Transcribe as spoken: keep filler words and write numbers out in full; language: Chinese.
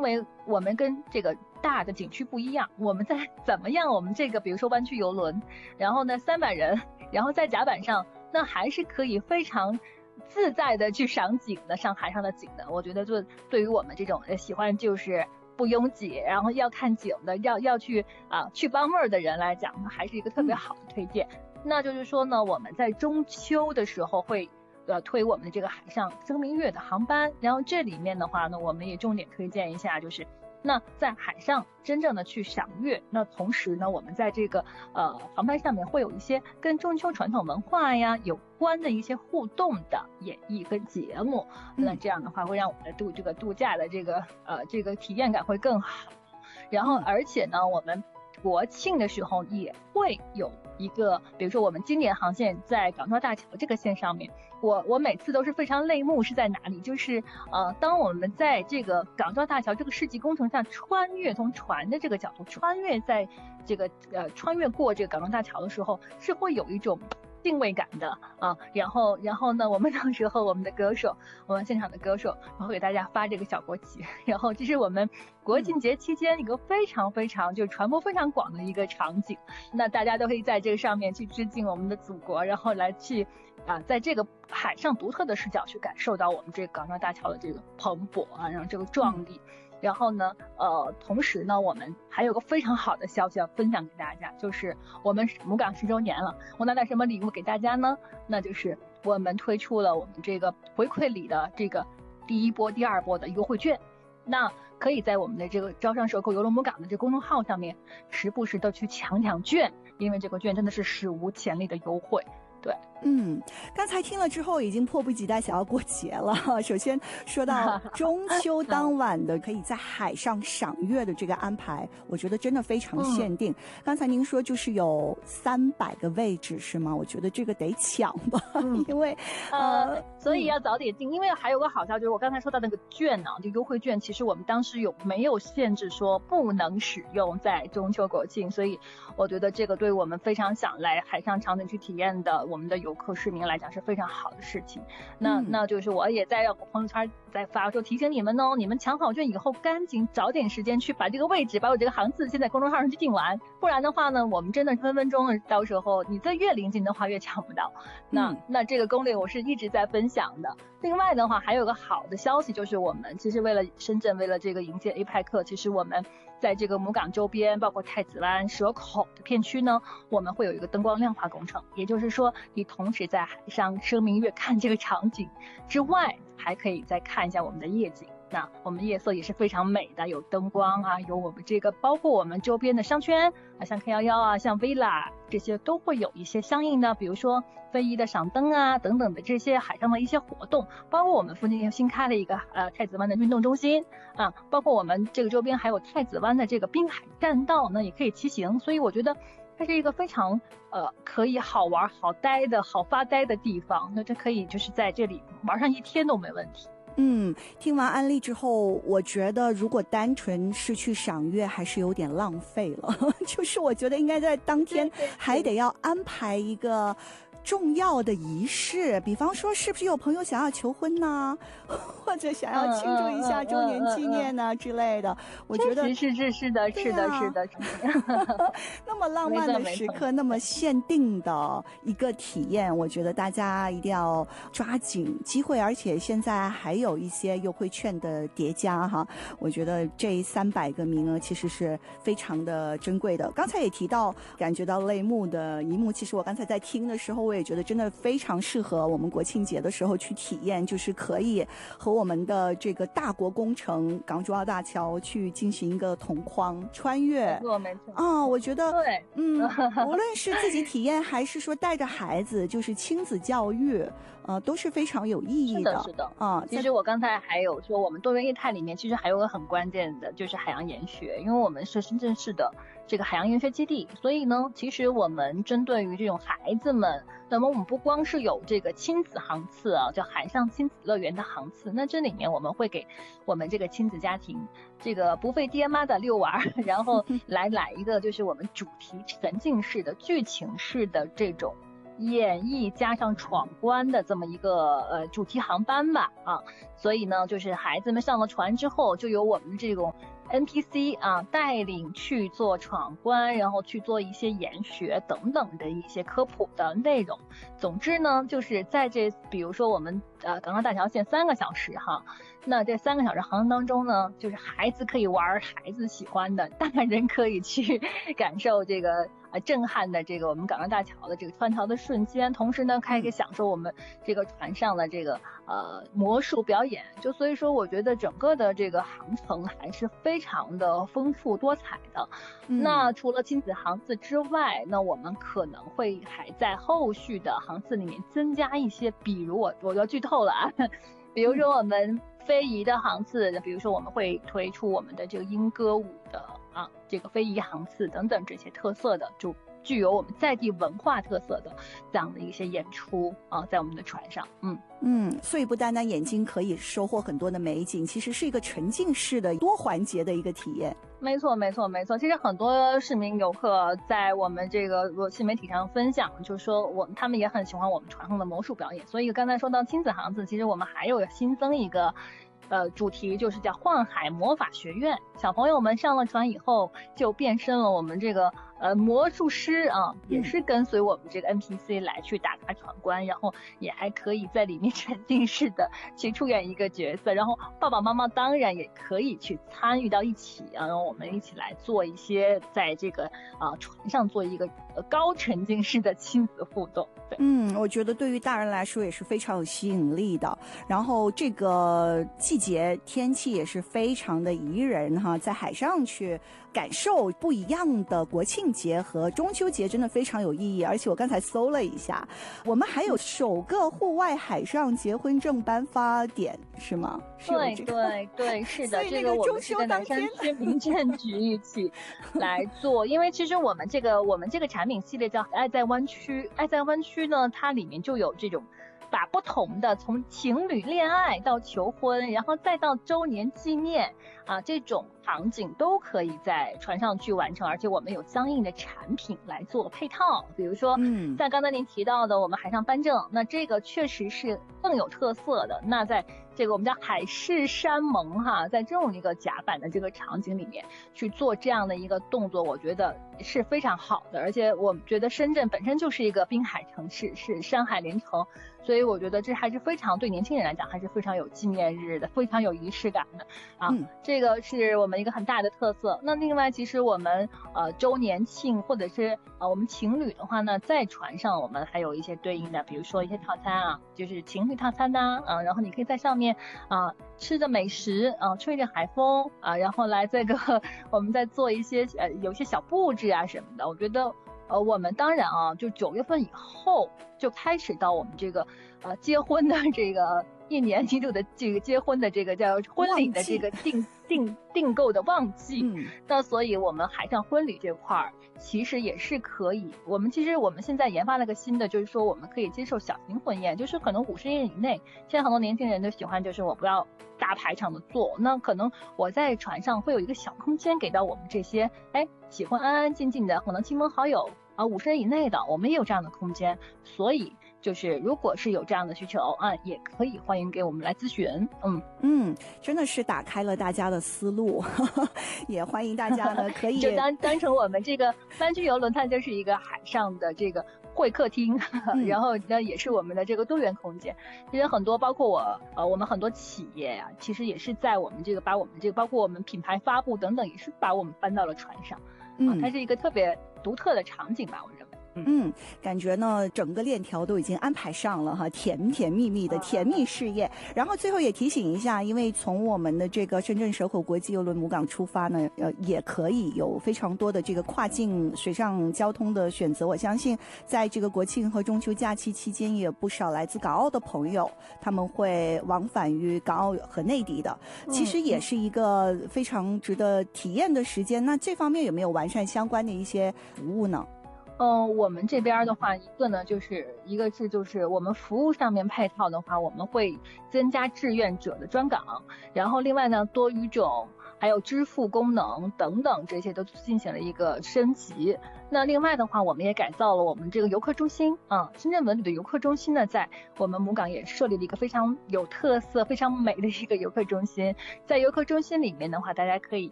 为我们跟这个大的景区不一样，我们在怎么样我们这个比如说湾区游轮，然后呢三百人，然后在甲板上，那还是可以非常自在的去赏景的，上海上的景的。我觉得就对于我们这种喜欢就是不拥挤，然后要看景的，要要去啊去帮味儿的人来讲，还是一个特别好的推荐。嗯、那就是说呢，我们在中秋的时候会呃推我们的这个海上生明月的航班，然后这里面的话呢，我们也重点推荐一下，就是那在海上真正的去赏月，那同时呢，我们在这个呃航班上面会有一些跟中秋传统文化呀有关的一些互动的演绎跟节目，那这样的话会让我们的度这个度假的这个呃这个体验感会更好。然后而且呢，我们国庆的时候也会有一个，比如说我们经典航线在港珠澳大桥这个线上面，我我每次都是非常泪目，是在哪里？就是呃，当我们在这个港珠澳大桥这个世纪工程上穿越，从船的这个角度穿越在这个呃穿越过这个港珠澳大桥的时候，是会有一种定位感的啊，然后然后呢，我们到时候我们的歌手，我们现场的歌手会给大家发这个小国旗，然后这是我们国庆节期间一个非常非常就传播非常广的一个场景，那大家都可以在这个上面去致敬我们的祖国，然后来去啊，在这个海上独特的视角去感受到我们这个港珠澳大桥的这个蓬勃啊，然后这个壮丽。嗯然后呢，呃，同时呢，我们还有个非常好的消息要分享给大家，就是我们母港十周年了。我拿点什么礼物给大家呢？那就是我们推出了我们这个回馈礼的这个第一波、第二波的优惠券。那可以在我们的这个招商收购邮轮母港的这公众号上面，时不时的去抢抢券，因为这个券真的是史无前例的优惠。对， 嗯，刚才听了之后已经迫不及待想要过节了。首先说到中秋当晚的可以在海上赏月的这个安排，我觉得真的非常限定。嗯、刚才您说就是有三百个位置是吗？我觉得这个得抢吧，嗯、因为呃，所以要早点进。因为还有个好消息，就是我刚才说到那个券呢、啊，就优惠券，其实我们当时有没有限制说不能使用在中秋国庆，所以我觉得这个对我们非常想来海上场景去体验的我们的游客市民来讲是非常好的事情。那、嗯、那就是我也在让朋友圈在发说提醒你们哦，你们抢好券以后赶紧找点时间去把这个位置把我这个航次先在公众号上去订完，不然的话呢，我们真的分分钟到时候你这越临近的话越抢不到。那、嗯、那这个攻略我是一直在分享的。另外的话还有个好的消息，就是我们其实为了深圳，为了这个迎接 A P E C， 其实我们在这个母港周边包括太子湾、蛇口的片区呢，我们会有一个灯光亮化工程，也就是说你同时在海上生明月看这个场景之外，还可以再看一下我们的夜景。那我们夜色也是非常美的，有灯光啊，有我们这个包括我们周边的商圈啊，像 K 一一 啊，像 Villa 这些都会有一些相应的，比如说非遗的赏灯啊等等的这些海上的一些活动，包括我们附近新开了一个呃太子湾的运动中心啊，包括我们这个周边还有太子湾的这个滨海栈道呢，也可以骑行，所以我觉得它是一个非常呃可以好玩好呆的好发呆的地方，那这可以就是在这里玩上一天都没问题。 嗯，听完安利之后，我觉得如果单纯是去赏月还是有点浪费了，就是我觉得应该在当天还得要安排一个重要的仪式，比方说是不是有朋友想要求婚呢，或者想要庆祝一下周年纪念呢、啊、之类的，我觉得是是是的是的是的是的那么浪漫的时刻，那么限定的一个体验，我觉得大家一定要抓紧机会，而且现在还有一些优惠券的叠加哈，我觉得这三百个名额其实是非常的珍贵的。刚才也提到感觉到泪目的一幕，其实我刚才在听的时候，我也觉得真的非常适合我们国庆节的时候去体验，就是可以和我们的这个大国工程港珠澳大桥去进行一个同框穿越。 没错没错啊、哦，我觉得对， 嗯，无论是自己体验还是说带着孩子，就是亲子教育，呃，都是非常有意义的。 是的，是的啊、 嗯。其实我刚才还有说，我们多元业态里面其实还有个很关键的，就是海洋研学，因为我们是深圳市的这个海洋研学基地，所以呢，其实我们针对于这种孩子们，那么我们不光是有这个亲子航次啊，叫海上亲子乐园的航次，那这里面我们会给我们这个亲子家庭这个不费爹妈的遛娃，然后来来一个就是我们主题沉浸式的剧情式的这种演绎加上闯关的这么一个呃主题航班吧啊，所以呢，就是孩子们上了船之后，就有我们这种 N P C 啊带领去做闯关，然后去做一些研学等等的一些科普的内容。总之呢，就是在这比如说我们呃港港大桥线三个小时哈，那这三个小时航程当中呢，就是孩子可以玩孩子喜欢的，大人可以去感受这个呃震撼的这个我们港港大桥的这个穿桥的瞬间，同时呢，可以享受我们这个船上的这个呃魔术表演。就所以说，我觉得整个的这个航程还是非常的丰富多彩的。嗯、那除了亲子航次之外，那我们可能会还在后续的航次里面增加一些，比如我我要剧透了啊，比如说我们非遗的航次，比如说我们会推出我们的这个莺歌舞的啊这个非遗航次等等这些特色的，就具有我们在地文化特色的这样的一些演出啊，在我们的船上。嗯嗯，所以不单单眼睛可以收获很多的美景，其实是一个沉浸式的多环节的一个体验。 没错没错没错，其实很多市民游客在我们这个新媒体上分享，就是说我他们也很喜欢我们船上的魔术表演。所以刚才说到亲子航次，其实我们还有新增一个呃主题，就是叫幻海魔法学院。小朋友们上了船以后就变身了我们这个呃魔术师啊，也是跟随我们这个 N P C 来去打开闯关，然后也还可以在里面沉浸式的去出演一个角色，然后爸爸妈妈当然也可以去参与到一起啊，然后我们一起来做一些在这个啊、呃、船上做一个呃高沉浸式的亲子互动。对， 嗯，我觉得对于大人来说也是非常有吸引力的。然后这个季节天气也是非常的宜人哈，在海上去感受不一样的国庆节和中秋节真的非常有意义。而且我刚才搜了一下，我们还有首个户外海上结婚证颁发点是吗？是有这个、 对对对，是的，这个我们是跟南山区民政局一起来做。因为其实我们这个我们这个产品系列叫爱在湾区，爱在湾区呢，它里面就有这种把不同的从情侣恋爱到求婚，然后再到周年纪念啊这种场景都可以在船上去完成，而且我们有相应的产品来做配套。比如说嗯，像刚才您提到的我们海上颁证，那这个确实是更有特色的。那在这个我们叫海誓山盟哈，在这种一个甲板的这个场景里面去做这样的一个动作，我觉得是非常好的。而且我觉得深圳本身就是一个滨海城市，是山海连城，所以我觉得这还是非常对年轻人来讲还是非常有纪念日的，非常有仪式感的啊、嗯。这个是我们一个很大的特色。那另外其实我们呃周年庆或者是呃我们情侣的话呢，在船上我们还有一些对应的，比如说一些套餐啊，就是情侣套餐呐 啊, 啊，然后你可以在上面啊吃着美食啊，吹着海风啊，然后来这个我们再做一些呃有一些小布置啊什么的。我觉得呃我们当然啊，就九月份以后就开始到我们这个呃结婚的这个一年一度的这个结婚的这个叫婚礼的这个订订订购的旺季、嗯、那所以我们海上婚礼这块儿其实也是可以，我们其实我们现在研发了个新的，就是说我们可以接受小型婚宴，就是可能五十人以内。现在很多年轻人都喜欢就是我不要大排场的做，那可能我在船上会有一个小空间给到我们这些哎喜欢安安静静的可能亲朋好友啊五十人以内的，我们也有这样的空间。所以就是如果是有这样的需求啊，也可以欢迎给我们来咨询。嗯嗯，真的是打开了大家的思路，呵呵，也欢迎大家呢可以就当当成我们这个湾区邮轮，它就是一个海上的这个会客厅，嗯、然后呢也是我们的这个多元空间。其实很多包括我呃我们很多企业啊，其实也是在我们这个把我们这个包括我们品牌发布等等，也是把我们搬到了船上。嗯、啊，它是一个特别独特的场景吧，我认为。 嗯，感觉呢整个链条都已经安排上了哈，甜甜蜜蜜的甜蜜事业。然后最后也提醒一下，因为从我们的这个深圳蛇口国际邮轮母港出发呢，呃，也可以有非常多的这个跨境水上交通的选择。我相信在这个国庆和中秋假期期间，也有不少来自港澳的朋友，他们会往返于港澳和内地的，其实也是一个非常值得体验的时间。那这方面有没有完善相关的一些服务呢？ 嗯，我们这边的话，一个呢就是一个是就是我们服务上面配套的话，我们会增加志愿者的专岗，然后另外呢多语种，还还有支付功能等等，这些都进行了一个升级。那另外的话，我们也改造了我们这个游客中心啊，深圳文旅的游客中心呢，在我们母港也设立了一个非常有特色、非常美的一个游客中心。在游客中心里面的话，大家可以